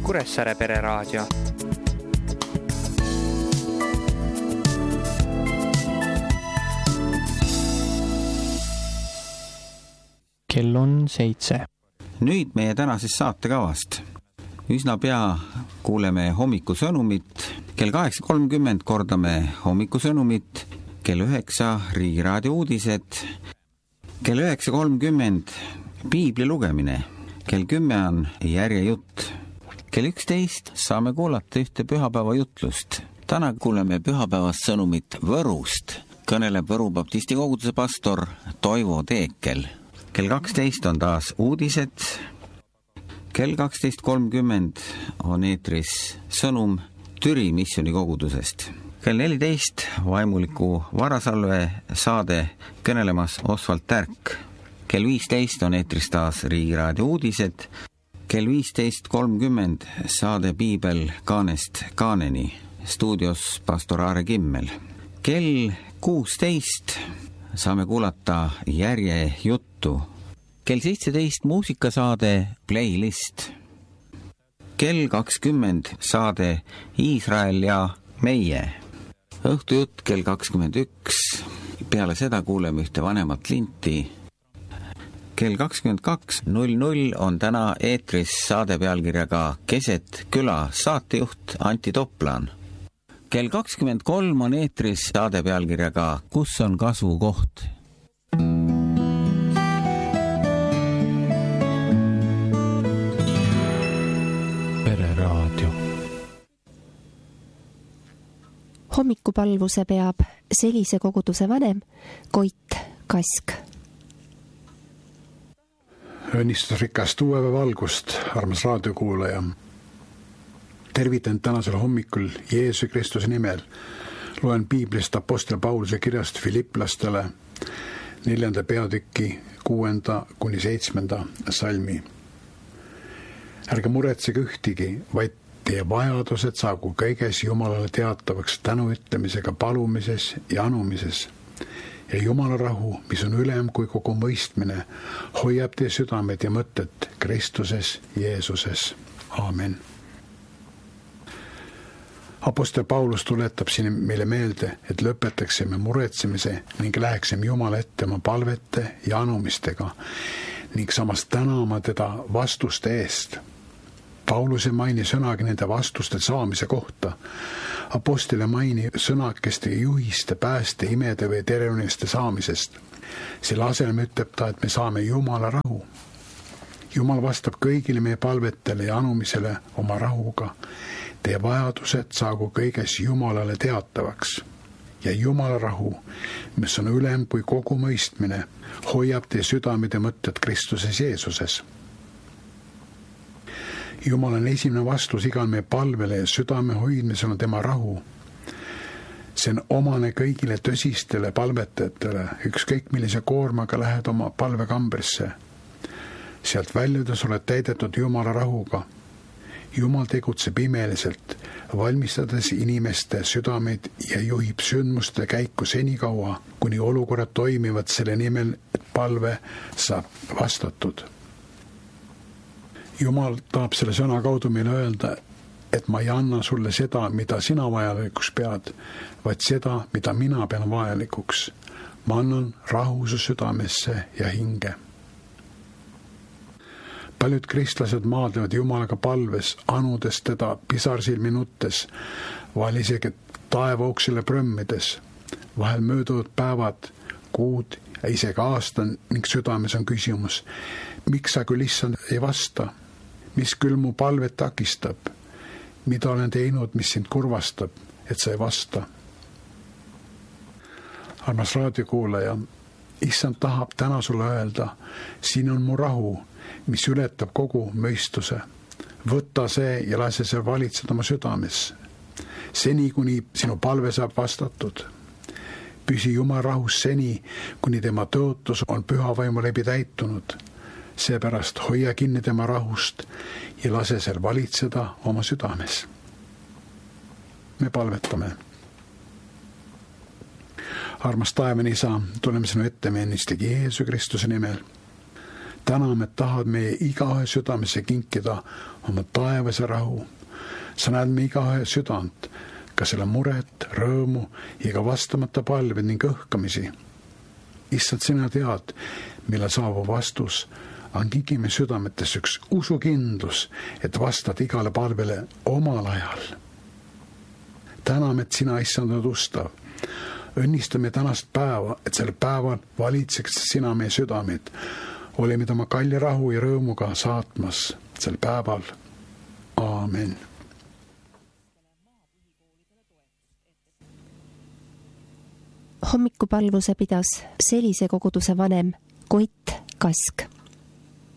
Kuressaare Pereraadio. Kell on 7. Nüüd meie tänases saatekavast. Üsna pea kuuleme hommikusõnumit. Kell 8.30 kordame hommikusõnumit. Kell 9 Riigiraadio uudised. Kell 9.30 piibli lugemine. Kell 10 on järjejutt. Kell 11 saame kuulata ühte pühapäeva jutlust. Täna kuuleme pühapäevast sõnumit Võrust. Kõneleb Võru baptisti koguduse pastor Toivo Teekel. Kell 12 on taas uudised. Kell 12.30 on eetris sõnum Türi missiooni kogudusest. Kell 14 vaimuliku varasalve saade kõnelemas Osvald Tärk. Kell 15 on eetris taas Riigiraadio uudised. Kell 15.30 saade Piibel kaanest kaaneni. Stuudios pastor Aare Kimmel. Kell 16 saame kuulata järjejuttu. Kell 17 muusikasaade Playlist. Kell 20 saade Iisrael ja meie. Õhtujutt kell 21. Peale seda kuuleme ühte vanemat linti. Kell 22.00 on täna eetris saade pealkirjaga Keset küla saatejuht Antti Toplan. Kell 23 on eetris saade pealkirjaga Kus on kasvukoht? Pereraadio. Hommikupalvuse peab Selise koguduse vanem Koit Kask. Õnnistusrikast uuepäeva algust, armas raadiokuulaja. Tervitan tänasel hommikul Jeesuse Kristuse nimel. Loen piiblist apostel Pauluse kirjast Filipplastele 4. peatüki 6-7 salmi. Ärge muretsege ühtigi, vaid teie vajadused saagu kõiges Jumalale teatavaks tänuütlemisega palumises ja anumises. Ja Jumala rahu, mis on ülem kui kogu mõistmine, hoiab teie südamed ja mõtted Kristuses Jeesuses. Aamen. Apostel Paulus tuletab siin meile meelde, et lõpetaksime muretsemise ning läheksime Jumala ette oma palvete ja anumistega ning samas tänama teda vastuste eest. Paulus ei maini sõnagi nende vastuste saamise kohta. Apostel ei maini sõnakeste juhiste, pääste, imede või terveniste saamisest. Selle asemel ütleb ta, et me saame Jumala rahu. Jumal vastab kõigile meie palvetele ja anumisele oma rahuga. Teie vajadused saagu kõiges Jumalale teatavaks. Ja Jumala rahu, mis on ülem kui kogu mõistmine, hoiab teie südamed ja mõtted Kristuses Jeesuses. Jumal on esimene vastus igal meie palvele ja südame hoidmisel on tema rahu. See on omane kõigile tõsistele palvetajatele, ükskõik millise koormaga lähed oma palvekambrisse. Sealt väljudes oled täidetud Jumala rahuga. Jumal tegutseb imeliselt, valmistades inimeste südameid ja juhib sündmuste käiku senikaua, kuni olukorrad toimivad selle nimel, et palve saab vastatud. Jumal tahab selle sõna kaudu meile öelda, et ma ei anna sulle seda, mida sina vajalikuks pead, vaid seda, mida mina pean vajalikuks. Ma annan rahu su südamesse ja hinge. Paljud kristlased maadlevad Jumalaga palves, anudes teda pisarsilmi nuttes, vahel isegi taevauksele prõmmides. Vahel mööduvad päevad, kuud ja isegi aasta ning südames on küsimus, miks sa küll issand ei vasta? Mis küll mu palvet takistab? Mida olen teinud, mis sind kurvastab, et sa ei vasta? Armas raadiokuulaja, issand tahab täna sulle öelda, siin on mu rahu, mis ületab kogu mõistuse. Võta see ja lase see valitseda oma südames. Seni, kuni sinu palve saab vastatud. Püsi Jumal rahus seni, kuni tema tõotus on püha vaimu läbi täitunud. Seepärast hoia kinni tema rahust ja lase seal valitseda oma südames. Me palvetame. Armas taevani isa, tuleme sinu ette meenistigi Jeesuse Kristuse nimel. täname, et tahad meie igaühe südamesse kinkida oma taevase rahu. Sa näed me igaühe südant, ka selle muret, rõõmu ja ka vastamata palve ning õhkamisi. Issand, sina tead, mille saabub vastus, on kingime südametes üks usukindlus, et vastad igale palvele omal ajal. Täname, et sina, Issand, oled ustav. Õnnistame tänast päeva, et selle päeval valitseks sina meie südameid. Oleme oma kalli rahu ja rõõmuga saatmas sel päeval. Aamen. Hommikupalvuse pidas Selise koguduse vanem Koit Kask.